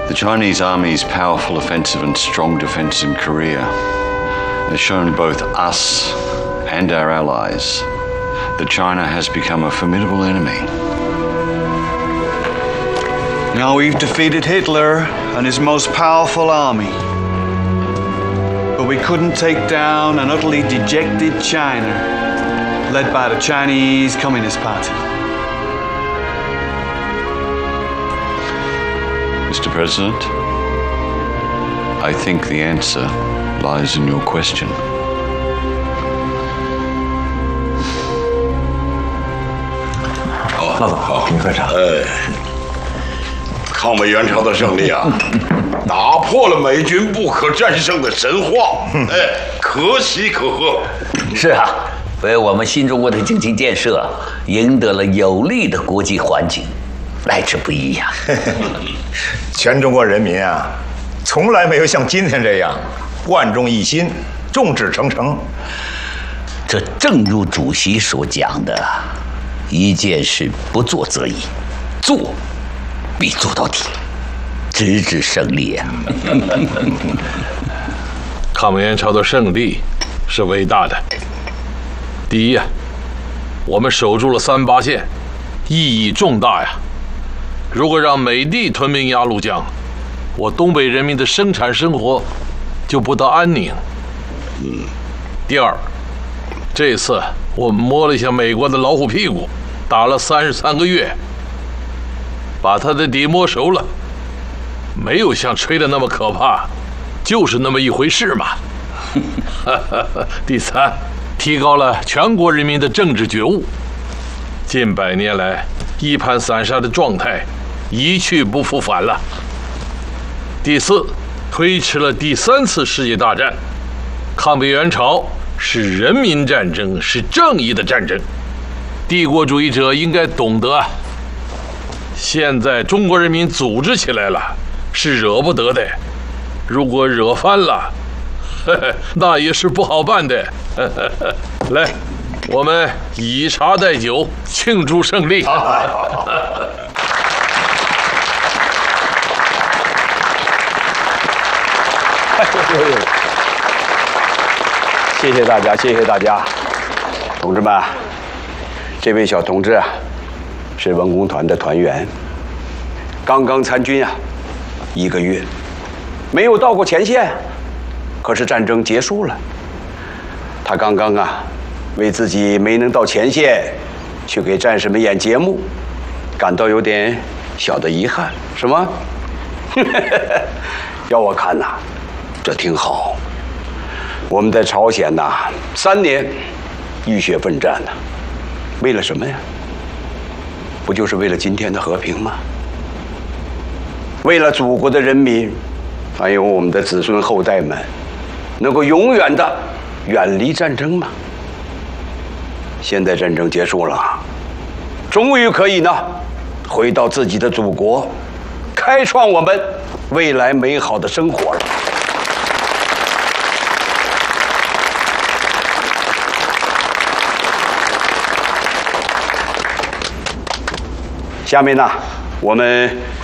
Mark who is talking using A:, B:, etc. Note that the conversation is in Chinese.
A: The Chinese Army's powerful offensive and strong defense in Korea has shown both us and our allies that China has become a formidable enemy.
B: Now we've defeated Hitler and his most powerful army. But we couldn't take down an utterly dejected China, led by the Chinese Communist Party.
A: Mr. President, I think the answer lies in your question.
C: 老总，好，您喝茶。
D: 抗美援朝的胜利啊，打破了美军不可战胜的神话，可喜可贺。
E: 是啊，为我们新中国的经济建设赢得了有利的国际环境，来之不易呀。
C: 全中国人民啊，从来没有像今天这样万众一心、众志成城。
E: 这正如主席所讲的，一件事不做则已，做必做到底，直至胜利啊！
F: 抗美援朝的胜利是伟大的。第一呀，我们守住了38线，意义重大呀。如果让美帝屯兵鸭绿江，我东北人民的生产生活就不得安宁。第二，这次我们摸了一下美国的老虎屁股，打了33个月，把他的底摸熟了，没有像吹的那么可怕，就是那么一回事嘛。第三，提高了全国人民的政治觉悟，近100年来一盘散沙的状态一去不复返了。第四，推迟了第3次世界大战。抗美援朝是人民战争，是正义的战争。帝国主义者应该懂得，现在中国人民组织起来了，是惹不得的。如果惹翻了，那也是不好办的。来，我们以茶代酒，庆祝胜利。
G: 谢谢大家，谢谢大家，同志们，这位小同志啊，是文工团的团员，刚刚参军啊，1个月，没有到过前线，可是战争结束了，他刚刚啊，为自己没能到前线去给战士们演节目，感到有点小的遗憾。什么？要我看呐，这挺好。我们在朝鲜呐，3年浴血奋战呐，为了什么呀？不就是为了今天的和平吗？为了祖国的人民，还有我们的子孙后代们，能够永远的远离战争吗？现在战争结束了，终于可以呢，回到自己的祖国，开创我们未来美好的生活了。下面呢，我们